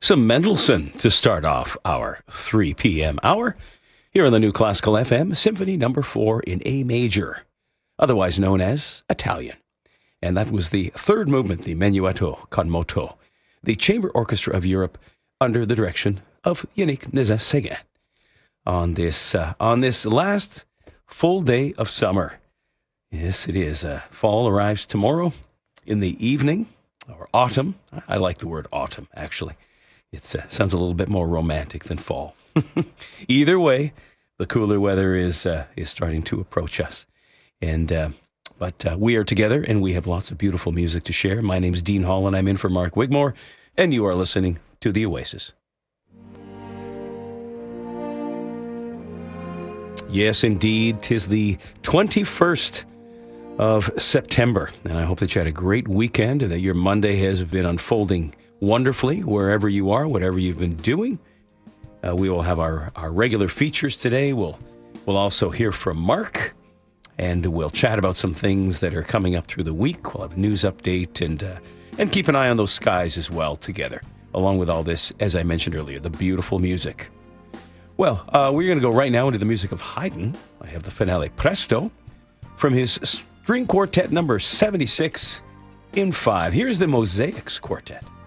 Some Mendelssohn to start off our 3 p.m. hour here on the New Classical FM, Symphony Number 4 in A major, otherwise known as Italian. And that was the third movement, the Menuetto con moto, the Chamber Orchestra of Europe under the direction of Yannick Nézet-Séguin on this last full day of summer. Yes, it is. Fall arrives tomorrow in the evening, or autumn. I like the word autumn, actually. It sounds a little bit more romantic than fall. Either way, the cooler weather is starting to approach us. But we are together, and we have lots of beautiful music to share. My name's Dean Hall, and I'm in for Mark Wigmore, and you are listening to The Oasis. Yes, indeed, 'tis the 21st of September, and I hope that you had a great weekend and that your Monday has been unfolding wonderfully wherever you are, whatever you've been doing. We will have our regular features today. We'll also hear from Mark, and we'll chat about some things that are coming up through the week. We'll have a news update and keep an eye on those skies as well together, along with all this, as I mentioned earlier, the beautiful music. Well, we're going to go right now into the music of Haydn. I have the Finale Presto from his string quartet number 76 in 5. Here's the Mosaics Quartet.